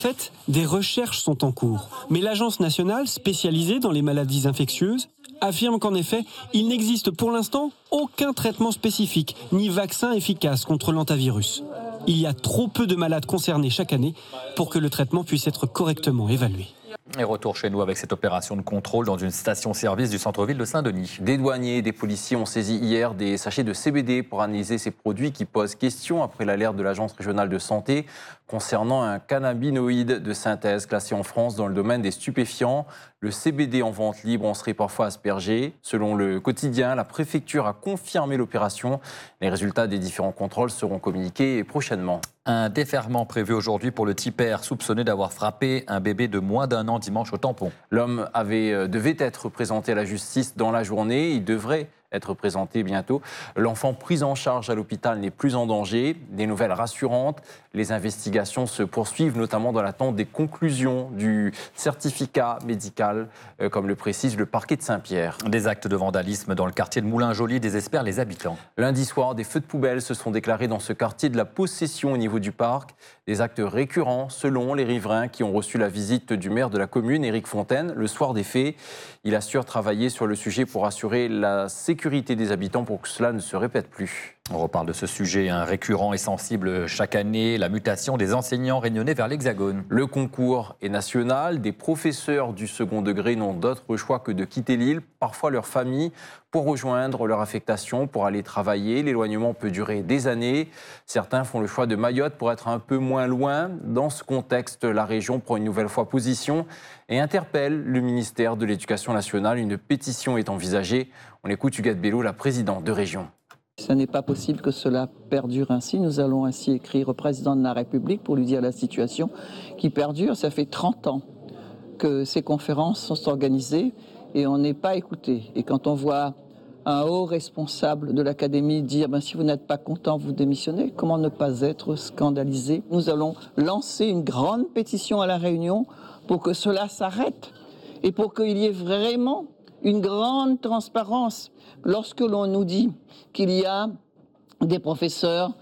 En fait, des recherches sont en cours, mais l'Agence nationale, spécialisée dans les maladies infectieuses, affirme qu'en effet, il n'existe pour l'instant aucun traitement spécifique, ni vaccin efficace contre l'hantavirus. Il y a trop peu de malades concernés chaque année pour que le traitement puisse être correctement évalué. Et retour chez nous avec cette opération de contrôle dans une station-service du centre-ville de Saint-Denis. Des douaniers et des policiers ont saisi hier des sachets de CBD pour analyser ces produits qui posent question après l'alerte de l'Agence régionale de santé concernant un cannabinoïde de synthèse classé en France dans le domaine des stupéfiants. Le CBD en vente libre en serait parfois aspergé. Selon le quotidien, la préfecture a confirmé l'opération. Les résultats des différents contrôles seront communiqués prochainement. Un déferment prévu aujourd'hui pour le tipeur soupçonné d'avoir frappé un bébé de moins d'1 an dimanche au tampon. L'homme devait être présenté à la justice dans la journée. Il devrait être présenté bientôt. L'enfant pris en charge à l'hôpital n'est plus en danger. Des nouvelles rassurantes. Les investigations se poursuivent, notamment dans l'attente des conclusions du certificat médical, comme le précise le parquet de Saint-Pierre. Des actes de vandalisme dans le quartier de Moulin-Joly désespèrent les habitants. Lundi soir, des feux de poubelle se sont déclarés dans ce quartier, de la possession au niveau du parc. Des actes récurrents selon les riverains qui ont reçu la visite du maire de la commune, Éric Fontaine, le soir des faits. Il assure travailler sur le sujet pour assurer la sécurité des habitants pour que cela ne se répète plus. On reparle de ce sujet récurrent et sensible chaque année, la mutation des enseignants réunionnais vers l'Hexagone. Le concours est national. Des professeurs du second degré n'ont d'autre choix que de quitter l'île, parfois leur famille, pour rejoindre leur affectation, pour aller travailler. L'éloignement peut durer des années. Certains font le choix de Mayotte pour être un peu moins loin. Dans ce contexte, la région prend une nouvelle fois position et interpelle le ministère de l'Éducation nationale. Une pétition est envisagée. On écoute Huguette Bello, la présidente de région. Ce n'est pas possible que cela perdure ainsi. Nous allons ainsi écrire au président de la République pour lui dire la situation qui perdure. Ça fait 30 ans que ces conférences sont organisées et on n'est pas écouté. Et quand on voit un haut responsable de l'Académie dire si vous n'êtes pas content, vous démissionnez, comment ne pas être scandalisé? Nous allons lancer une grande pétition à La Réunion pour que cela s'arrête et pour qu'il y ait vraiment une grande transparence. Lorsque l'on nous dit qu'il y a des professeurs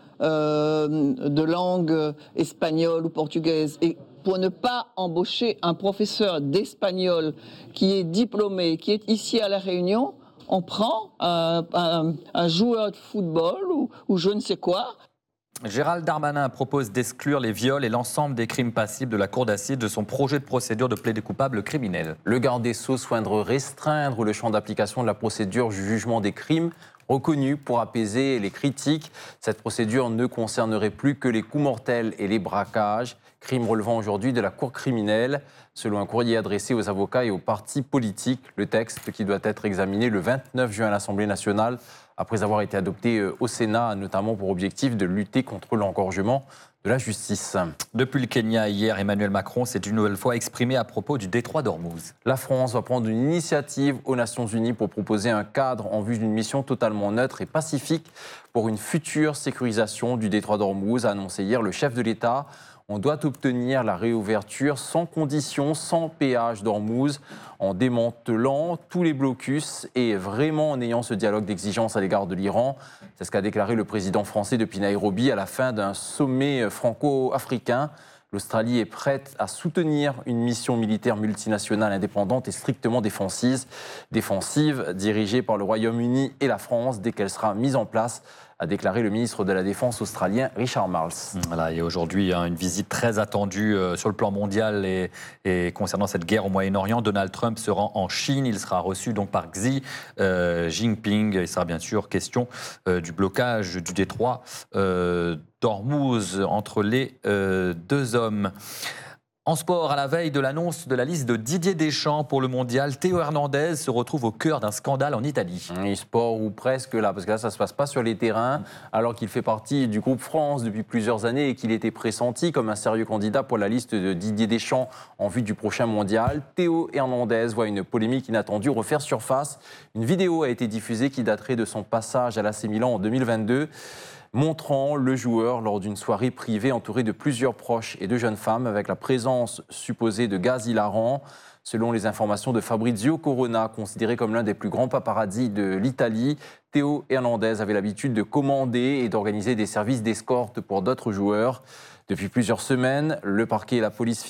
de langue espagnole ou portugaise, et pour ne pas embaucher un professeur d'espagnol qui est diplômé, qui est ici à La Réunion, on prend un joueur de football ou je ne sais quoi. Gérald Darmanin propose d'exclure les viols et l'ensemble des crimes passibles de la cour d'assises de son projet de procédure de plaidé coupable criminel. Le garde des Sceaux souhaiterait restreindre le champ d'application de la procédure du jugement des crimes reconnue pour apaiser les critiques. Cette procédure ne concernerait plus que les coups mortels et les braquages, crimes relevant aujourd'hui de la cour criminelle. Selon un courrier adressé aux avocats et aux partis politiques, le texte qui doit être examiné le 29 juin à l'Assemblée nationale, après avoir été adopté au Sénat, notamment pour objectif de lutter contre l'engorgement de la justice. Depuis le Kenya hier, Emmanuel Macron s'est une nouvelle fois exprimé à propos du détroit d'Ormuz. La France va prendre une initiative aux Nations Unies pour proposer un cadre en vue d'une mission totalement neutre et pacifique pour une future sécurisation du détroit d'Ormuz, a annoncé hier le chef de l'État. On doit obtenir la réouverture sans condition, sans péage d'Ormuz, en démantelant tous les blocus et vraiment en ayant ce dialogue d'exigence à l'égard de l'Iran. C'est ce qu'a déclaré le président français depuis Nairobi à la fin d'un sommet franco-africain. L'Australie est prête à soutenir une mission militaire multinationale indépendante et strictement défensive dirigée par le Royaume-Uni et la France dès qu'elle sera mise en place, a déclaré le ministre de la Défense australien Richard Marles. Voilà, et aujourd'hui, une visite très attendue sur le plan mondial et concernant cette guerre au Moyen-Orient. Donald Trump se rend en Chine. Il sera reçu donc par Xi Jinping. Il sera bien sûr question du blocage du détroit d'Ormuz entre les deux hommes. En sport, à la veille de l'annonce de la liste de Didier Deschamps pour le mondial, Théo Hernandez se retrouve au cœur d'un scandale en Italie. Sport ou presque là, parce que là ça ne se passe pas sur les terrains, alors qu'il fait partie du groupe France depuis plusieurs années et qu'il était pressenti comme un sérieux candidat pour la liste de Didier Deschamps en vue du prochain mondial. Théo Hernandez voit une polémique inattendue refaire surface. Une vidéo a été diffusée qui daterait de son passage à l'AC Milan en 2022. Montrant le joueur lors d'une soirée privée entouré de plusieurs proches et de jeunes femmes avec la présence supposée de gaz hilarant. Selon les informations de Fabrizio Corona, considéré comme l'un des plus grands paparazzis de l'Italie, Théo Hernandez avait l'habitude de commander et d'organiser des services d'escorte pour d'autres joueurs. Depuis plusieurs semaines, le parquet et la police